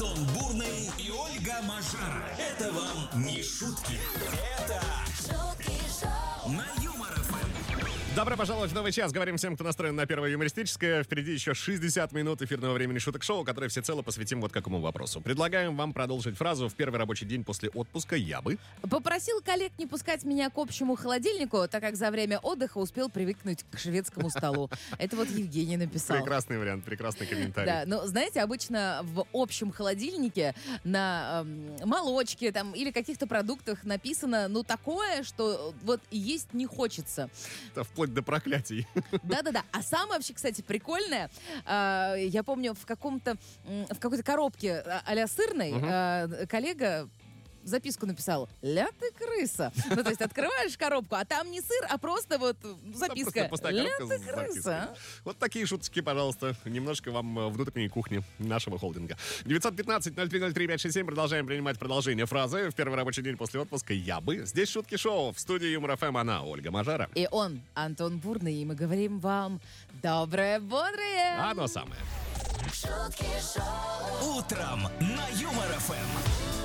Антон Бурный и Ольга Мажара. Это вам не шутки. Это шутки шоу на Юмор ФМ. Добро пожаловать в новый час. Говорим всем, кто настроен на первое юмористическое. Впереди еще 60 минут эфирного времени шуток-шоу, которое всецело посвятим вот какому вопросу. Предлагаем вам продолжить фразу «В первый рабочий день после отпуска я бы...» Попросил коллег не пускать меня к общему холодильнику, так как за время отдыха успел привыкнуть к шведскому столу. Это вот Евгений написал. Прекрасный вариант, прекрасный комментарий. Да, но знаете, обычно в общем холодильнике на молочке там, или каких-то продуктах написано, ну, такое, что вот есть не хочется. Это вплоть до проклятий. Да-да-да. А самое вообще, кстати, прикольное, я помню, в какой-то коробке а-ля сырной коллега записку написал: «Ля ты крыса». Ну, то есть открываешь коробку, а там не сыр, а просто вот записка. «Ля ты крыса». Вот такие шуточки, пожалуйста. Немножко вам внутренней кухни нашего холдинга. 915-0303-567. Продолжаем принимать продолжение фразы. В первый рабочий день после отпуска я бы. Здесь шутки шоу. В студии Юмор ФМ она, Ольга Мажара. И он, Антон Бурный, и мы говорим вам доброе, бодрое. Оно самое. Шутки шоу. Утром на Юмор ФМ.